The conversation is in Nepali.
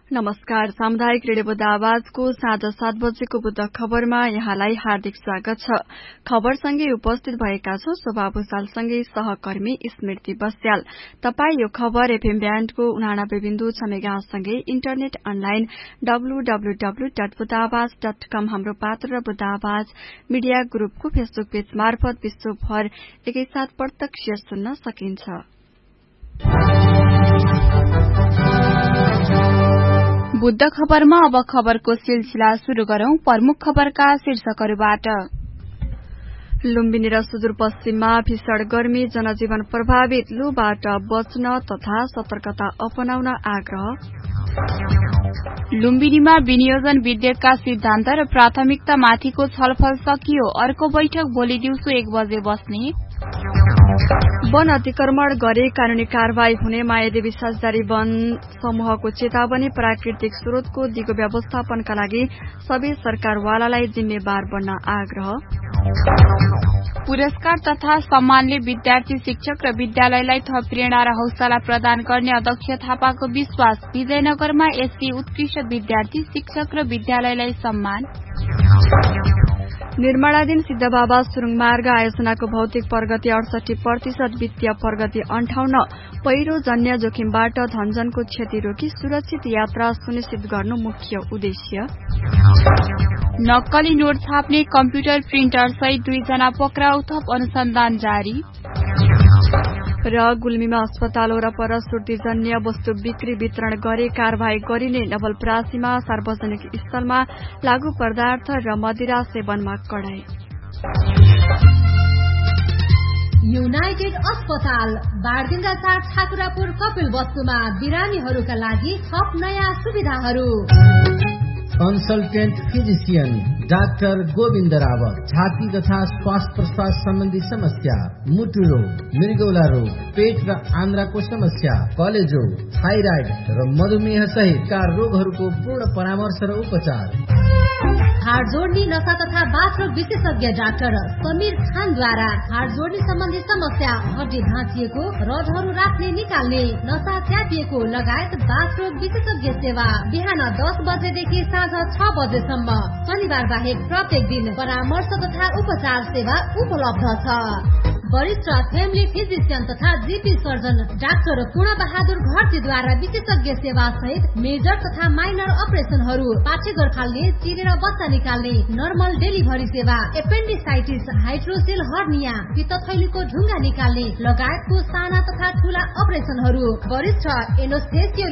नमस्कार। सामुदायिक रेडियो बुद्ध आवाजको साँझ 7 बजेको बुद्ध खबरमा यहाँलाई हार्दिक स्वागत छ। खबरसँगै उपस्थित भएका छौं शोभा भूषालसँगै सहकर्मी स्मृति बस्याल। तपाई यो खबर एफएम ब्यान्डको 89.6 मेगाहर्जसँगै इन्टरनेट अनलाइन www.buddhaavaz.com हाम्रो पात्र र बुद्ध आवाज मिडिया ग्रुपको फेसबुक पेज मार्फत विश्वभर एकैसाथ प्रत्यक्ष सुन्न सकिन्छ। बुद्ध खबरमा अब खबरको सिलसिला शुरू गरौं। प्रमुख खबरका शीर्षकहरूबाट। लुम्बिनी र सुदूरपश्चिममा भीषण गर्मी, जनजीवन प्रभावित, लूबाट बच्न तथा सतर्कता अपनाउन आग्रह। लुम्बिनीमा विनियोजन विधेयकका सिद्धान्त र प्राथमिकता माथिको छलफल सकियो। अर्को बैठक भोलि दिउँसो 1 बजे बस्ने। वन अतिक्रमण गरे कानूनी कारवाही हुने मायादेवी साझेदारी वन समूहको चेतावनी। प्राकृतिक स्रोतको दिगो व्यवस्थापनका लागि सबै सरकारवालालाई जिम्मेवार बन्न आग्रह। पुरस्कार तथा सम्मानले विद्यार्थी, शिक्षक र विद्यालयलाई थप प्रेरणा र हौसला प्रदान गर्ने अध्यक्ष थापाको विश्वास। विजयनगरमा एससी उत्कृष्ट विद्यार्थी, शिक्षक र विद्यालयलाई सम्मान। निर्माणाधीन सिद्धबाबा सुरुङ मार्ग आयोजनाको भौतिक प्रगति 68%, वित्तीय प्रगति 58%। पहिरोजन्य जोखिमबाट धनजनको क्षति रोकी सुरक्षित यात्रा सुनिश्चित गर्नु मुख्य उद्देश्य। नक्कली नोट छाप्ने कम्प्युटर प्रिन्टर सहित 2 जना पक्राउ, थप अनुसन्धान जारी। र गुल्मीमा अस्पताल वरपर सुर्तीजन्य वस्तु बिक्री वितरण गरे कारवाही गरिने। नवलपरासीमा सार्वजनिक स्थलमा लागू पदार्थ र मदिरा सेवनमा कडाई। युनाइटेड अस्पताल बारदिङ्गा 4 ठाकुरापुर कपिल वस्तुमा बिरामीहरूका लागि थप नयाँ सुविधाहरू। Consultant physician doctor Govind Rawat. छाती तथा श्वास प्रश्वास सम्बन्धी समस्या, मुटु रोग, मृगौला रोग, पेट र आन्द्राको समस्या, कलेजो, थाइराइड र मधुमेह सहितका रोगहरूको पूर्ण परामर्श र उपचार। हाड जोड्ने, नसा तथा बाथरोग विशेषज्ञ डाक्टर समीर खानद्वारा हाड जोड्ने सम्बन्धी समस्या, हड्डी भाँचिएको, रडहरू राख्ने निकाल्ने, नसा च्यापिएको लगायत बाथरोग विशेषज्ञ सेवा। बिहान 10 बजेदेखि साँझ 6 बजेसम्म। शनिबार बाहेक प्रत्येक दिन परामर्श तथा उपचार सेवा उपलब्ध छ। वरिष्ठ फ्यामिली फिजिशियन तथा जीपी सर्जन डाक्टर पूर्ण बहादुर घरतीद्वारा विशेषज्ञ सेवा सहित मेजर तथा माइनर अपरेसनहरू, पाठेघर फाल्ने, चिरेर बच्चा निकाल्ने, नर्मल डेलिभरी सेवा, एपेन्डिसाइटिस, हाइड्रोसेल हर्निया, पित्तथैलीको ढुङ्गा निकाल्ने लगायतको साना तथा ठूला अपरेसनहरू। वरिष्ठ एनोस्थेसियो